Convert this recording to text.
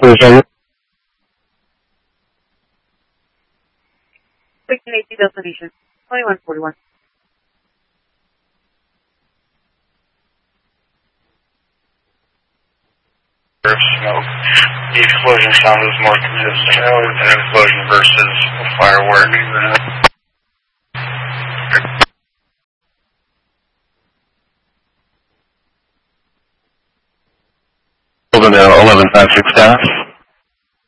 Roger. 1680 destination, 2141. Smoke. The explosion sound was more consistent. It was an explosion versus a firework. Now 1156 staff.